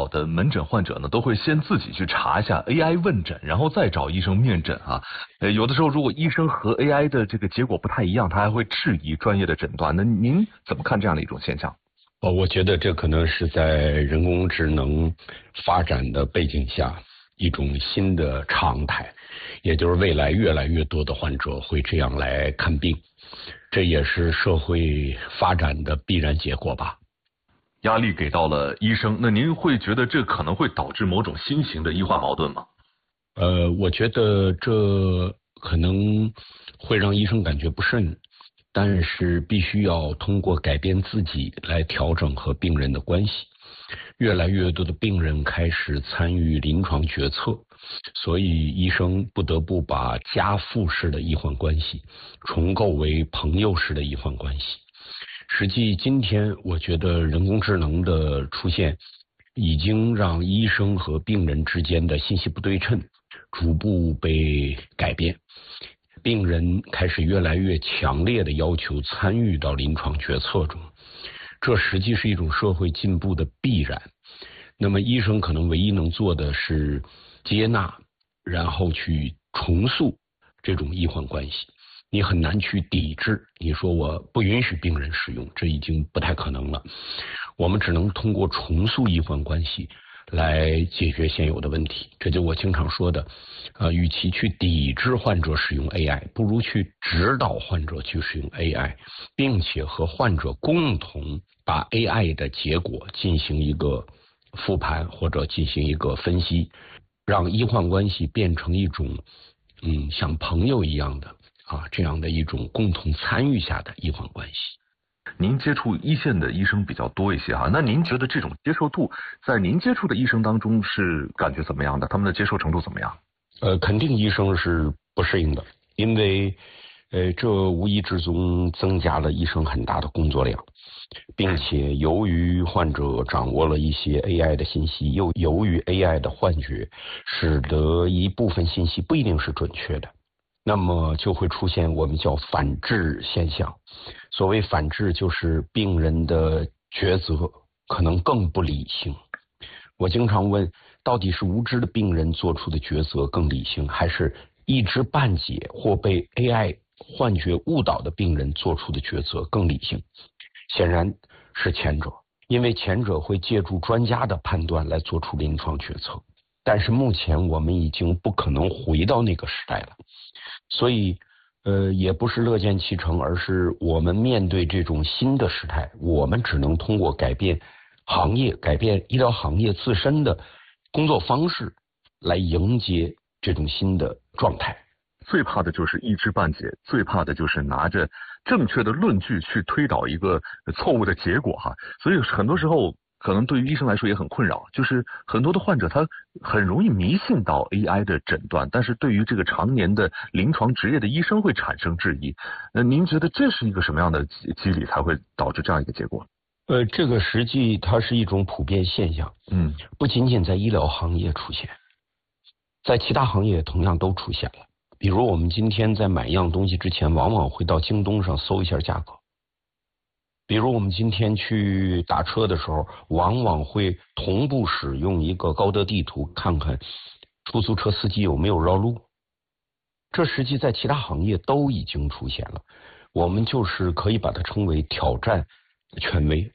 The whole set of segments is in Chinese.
少的门诊患者呢，都会先自己去查一下 AI 问诊，然后再找医生面诊啊。有的时候如果医生和 AI 的这个结果不太一样，他还会质疑专业的诊断。那您怎么看这样的一种现象？ 我觉得这可能是在人工智能发展的背景下一种新的常态，也就是未来越来越多的患者会这样来看病，这也是社会发展的必然结果吧。 压力给到了医生，那您会觉得这可能会导致某种新型的医患矛盾吗？ 我觉得这可能会让医生感觉不顺，但是必须要通过改变自己来调整和病人的关系。越来越多的病人开始参与临床决策，所以医生不得不把家父式的医患关系重构为朋友式的医患关系。实际今天我觉得人工智能的出现已经让医生和病人之间的信息不对称逐步被改变，病人开始越来越强烈的要求参与到临床决策中，这实际是一种社会进步的必然。那么医生可能唯一能做的是接纳，然后去重塑这种医患关系。你很难去抵制，你说我不允许病人使用，这已经不太可能了。我们只能通过重塑医患关系来解决现有的问题。这就我经常说的，与其去抵制患者使用 AI， 不如去指导患者去使用 AI， 并且和患者共同把 AI 的结果进行一个复盘或者进行一个分析，让医患关系变成一种像朋友一样的这样的一种共同参与下的医患关系。 您接触一线的医生比较多一些那您觉得这种接受度在您接触的医生当中是感觉怎么样的？他们的接受程度怎么样？ 肯定医生是不适应的，因为这无意之中增加了医生很大的工作量，并且由于患者掌握了一些 AI 的信息，又由于 AI 的幻觉，使得一部分信息不一定是准确的，那么就会出现我们叫反制现象。所谓反制，就是病人的抉择可能更不理性。我经常问，到底是无知的病人做出的抉择更理性，还是一知半解或被 AI 幻觉误导的病人做出的抉择更理性？显然是前者，因为前者会借助专家的判断来做出临床决策。但是目前我们已经不可能回到那个时代了，所以也不是乐见其成，而是我们面对这种新的时态，我们只能通过改变行业、改变医疗行业自身的工作方式来迎接这种新的状态。 最怕的就是一知半解，最怕的就是拿着正确的论据去推导一个错误的结果所以很多时候可能对于医生来说也很困扰，就是很多的患者他很容易迷信到 AI 的诊断，但是对于这个常年的临床职业的医生会产生质疑。您觉得这是一个什么样的机理才会导致这样一个结果？ 这个实际它是一种普遍现象，不仅仅在医疗行业出现，在其他行业同样都出现了。比如我们今天在买一样东西之前，往往会到京东上搜一下价格。比如我们今天去打车的时候，往往会同步使用一个高德地图，看看出租车司机有没有绕路。这实际在其他行业都已经出现了，我们就是可以把它称为挑战权威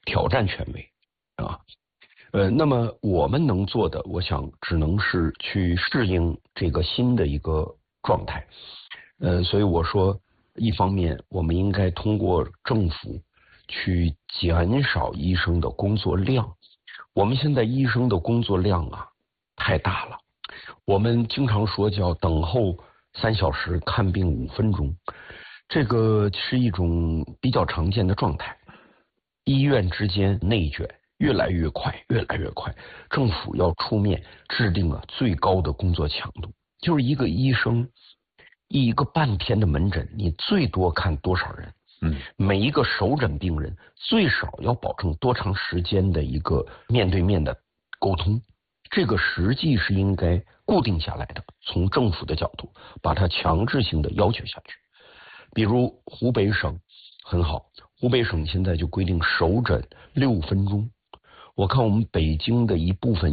那么我们能做的，我想只能是去适应这个新的一个状态。所以我说，一方面我们应该通过政府去减少医生的工作量。我们现在医生的工作量太大了，我们经常说叫等候3小时看病5分钟，这个是一种比较常见的状态。医院之间内卷越来越快，政府要出面制定了最高的工作强度，就是一个医生一个半天的门诊，你最多看多少人？每一个首诊病人最少要保证多长时间的一个面对面的沟通，这个实际是应该固定下来的，从政府的角度把它强制性的要求下去。比如湖北省很好，湖北省现在就规定首诊6分钟。我看我们北京的一部分